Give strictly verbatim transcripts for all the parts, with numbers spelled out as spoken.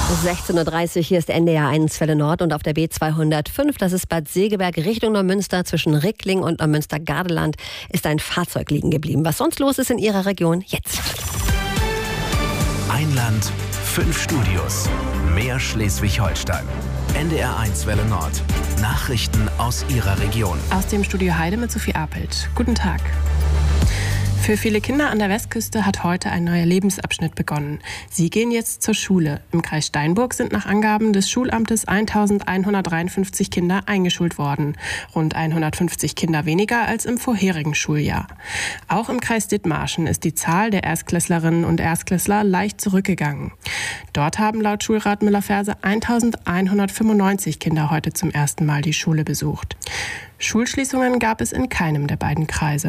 sechzehn Uhr dreißig, hier ist N D R eins Welle Nord und auf der B zweihundertfünf, das ist Bad Segeberg Richtung Neumünster, zwischen Rickling und Neumünster-Gardeland, ist ein Fahrzeug liegen geblieben. Was sonst los ist in Ihrer Region, jetzt. Ein Land, fünf Studios, mehr Schleswig-Holstein. N D R eins Welle Nord. Nachrichten aus Ihrer Region. Aus dem Studio Heide mit Sophie Apelt. Guten Tag. Für viele Kinder an der Westküste hat heute ein neuer Lebensabschnitt begonnen. Sie gehen jetzt zur Schule. Im Kreis Steinburg sind nach Angaben des Schulamtes eintausendeinhundertdreiundfünfzig Kinder eingeschult worden. Rund hundertfünfzig Kinder weniger als im vorherigen Schuljahr. Auch im Kreis Dithmarschen ist die Zahl der Erstklässlerinnen und Erstklässler leicht zurückgegangen. Dort haben laut Schulrat Müller-Ferse eintausendeinhundertfünfundneunzig Kinder heute zum ersten Mal die Schule besucht. Schulschließungen gab es in keinem der beiden Kreise.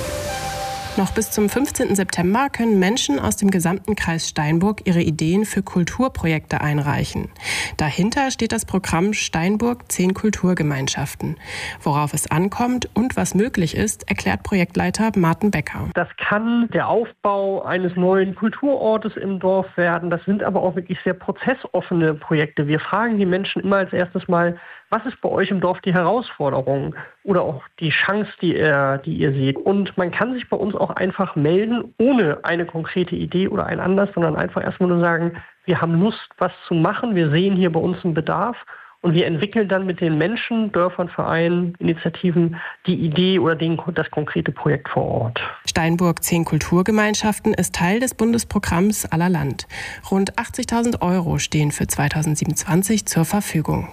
Noch bis zum fünfzehnten September können Menschen aus dem gesamten Kreis Steinburg ihre Ideen für Kulturprojekte einreichen. Dahinter steht das Programm Steinburg zehn Kulturgemeinschaften. Worauf es ankommt und was möglich ist, erklärt Projektleiter Martin Becker. Das kann der Aufbau eines neuen Kulturortes im Dorf werden. Das sind aber auch wirklich sehr prozessoffene Projekte. Wir fragen die Menschen immer als erstes mal, was ist bei euch im Dorf die Herausforderung oder auch die Chance, die ihr, die ihr seht? Und man kann sich bei uns auch einfach melden, ohne eine konkrete Idee oder ein Anlass, sondern einfach erstmal nur sagen, wir haben Lust, was zu machen, wir sehen hier bei uns einen Bedarf und wir entwickeln dann mit den Menschen, Dörfern, Vereinen, Initiativen die Idee oder den, das konkrete Projekt vor Ort. Steinburg zehn Kulturgemeinschaften ist Teil des Bundesprogramms Aller Land. Rund achtzigtausend Euro stehen für zweitausendsiebenundzwanzig zur Verfügung.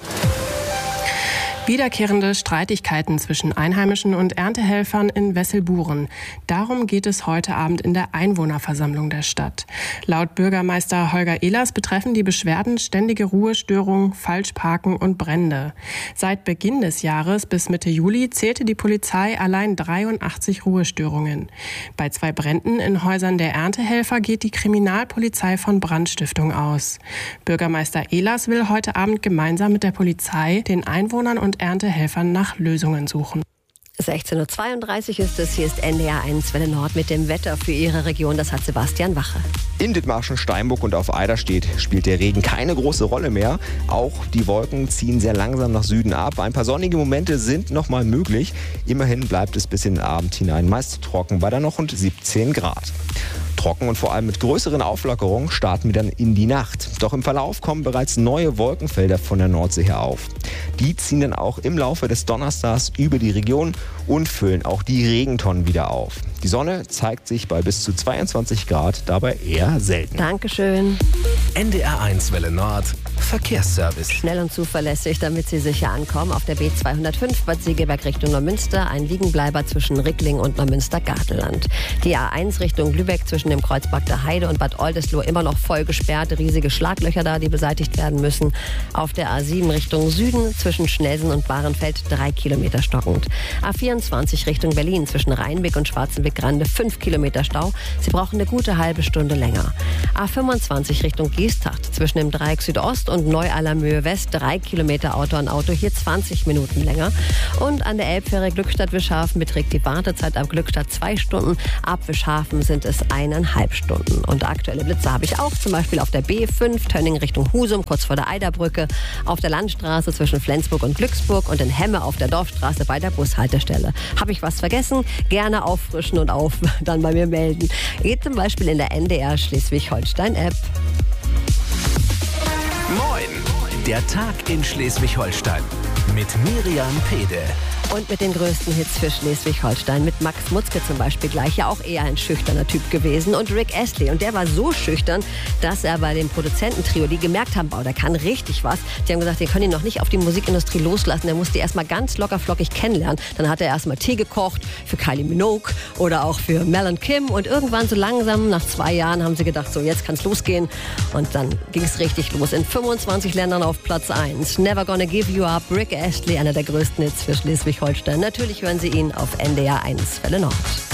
Wiederkehrende Streitigkeiten zwischen Einheimischen und Erntehelfern in Wesselburen. Darum geht es heute Abend in der Einwohnerversammlung der Stadt. Laut Bürgermeister Holger Ehlers betreffen die Beschwerden ständige Ruhestörungen, Falschparken und Brände. Seit Beginn des Jahres bis Mitte Juli zählte die Polizei allein dreiundachtzig Ruhestörungen. Bei zwei Bränden in Häusern der Erntehelfer geht die Kriminalpolizei von Brandstiftung aus. Bürgermeister Ehlers will heute Abend gemeinsam mit der Polizei den Einwohnern und Erntehelfern nach Lösungen suchen. sechzehn Uhr zweiunddreißig ist es, hier ist N D R eins Welle Nord mit dem Wetter für Ihre Region, das hat Sebastian Wache. In Dithmarschen, Steinburg und auf Eiderstedt spielt der Regen keine große Rolle mehr. Auch die Wolken ziehen sehr langsam nach Süden ab. Ein paar sonnige Momente sind noch mal möglich. Immerhin bleibt es bis in den Abend hinein meist trocken bei dann noch rund siebzehn Grad. Trocken und vor allem mit größeren Auflockerungen starten wir dann in die Nacht. Doch im Verlauf kommen bereits neue Wolkenfelder von der Nordsee her auf. Die ziehen dann auch im Laufe des Donnerstags über die Region und füllen auch die Regentonnen wieder auf. Die Sonne zeigt sich bei bis zu zweiundzwanzig Grad dabei eher selten. Dankeschön. N D R eins Welle Nord. Verkehrsservice. Schnell und zuverlässig, damit Sie sicher ankommen. Auf der B zweihundertfünf Bad Segeberg Richtung Neumünster, ein Liegenbleiber zwischen Rickling und Neumünster-Gardeland. Die A eins Richtung Lübeck zwischen dem Kreuz Bagda Heide und Bad Oldesloe immer noch voll gesperrt. Riesige Schlaglöcher da, die beseitigt werden müssen. Auf der A sieben Richtung Süden zwischen Schnelsen und Bahrenfeld drei Kilometer stockend. A vierundzwanzig Richtung Berlin zwischen Rheinbeck und Schwarzenbeck-Grande fünf Kilometer Stau. Sie brauchen eine gute halbe Stunde länger. A fünfundzwanzig Richtung Geesthacht zwischen dem Dreieck Südost und Neu-Allermöhe West drei Kilometer Auto an Auto, hier zwanzig Minuten länger. Und an der Elbfähre Glückstadt-Wischhafen beträgt die Wartezeit ab Glückstadt zwei Stunden. Ab Wischhafen sind es eineinhalb Stunden. Und aktuelle Blitze habe ich auch, zum Beispiel auf der B fünf, Tönning Richtung Husum, kurz vor der Eiderbrücke, auf der Landstraße zwischen Flensburg und Glücksburg und in Hemme auf der Dorfstraße bei der Bushaltestelle. Habe ich was vergessen? Gerne auffrischen und auf dann bei mir melden. Geht zum Beispiel in der N D R Schleswig-Holstein-App. Moin, der Tag in Schleswig-Holstein mit Miriam Pede. Und mit den größten Hits für Schleswig-Holstein. Mit Max Mutzke zum Beispiel gleich, ja auch eher ein schüchterner Typ gewesen. Und Rick Astley. Und der war so schüchtern, dass er bei dem Produzententrio, die gemerkt haben, oh, der kann richtig was. Die haben gesagt, wir können ihn noch nicht auf die Musikindustrie loslassen. Der musste erstmal ganz locker flockig kennenlernen. Dann hat er erstmal Tee gekocht für Kylie Minogue oder auch für Mel und Kim. Und irgendwann so langsam, nach zwei Jahren, haben sie gedacht, so jetzt kann es losgehen. Und dann ging es richtig los. In fünfundzwanzig Ländern auf Platz eins. Never Gonna Give You Up. Rick Astley, einer der größten Hits für Schleswig-Holstein. Natürlich hören Sie ihn auf N D R eins Welle Nord.